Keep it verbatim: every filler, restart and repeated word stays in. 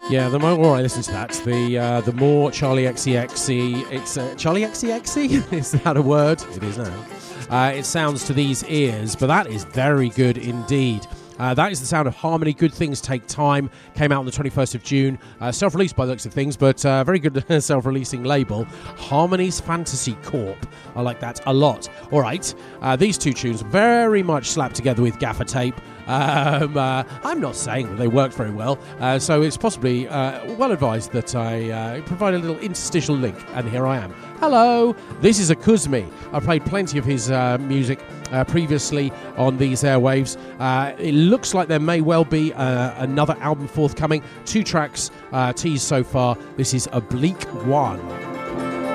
Yeah, the more I listen to that, the uh, the more Charlie X C X C. It's uh, Charlie X C X C. Is that a word? It is now. Uh, it sounds to these ears, but that is very good indeed. Uh, that is the sound of Harmony. Good Things Take Time. Came out on the twenty-first of June. Uh, self-released by the looks of things, but uh, very good self-releasing label. Harmony's Fantasy Corp. I like that a lot. All right. Uh, these two tunes very much slapped together with gaffer tape. Um, uh, I'm not saying that they worked very well, uh, so it's possibly uh, well advised that I uh, provide a little interstitial link, and here I am. Hello, this is Akuzmi. I've played plenty of his uh, music uh, previously on these airwaves. Uh, it looks like there may well be uh, another album forthcoming. Two tracks uh, teased so far. This is Oblique One.